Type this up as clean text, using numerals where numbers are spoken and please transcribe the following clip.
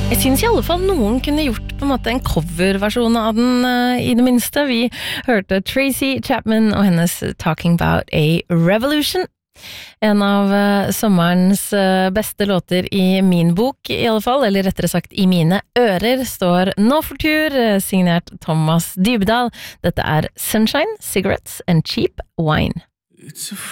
Jeg synes I alle fall noen kunne gjort på en måte en coverversjon av den I det minste. Vi hørte Tracy Chapman og hennes Talking About a Revolution. En av sommerens beste låter I min bok I alle fall, eller rettere sagt I mine ører, står nå for tur, signert Thomas Dybdahl. Dette Sunshine, Cigarettes and Cheap Wine.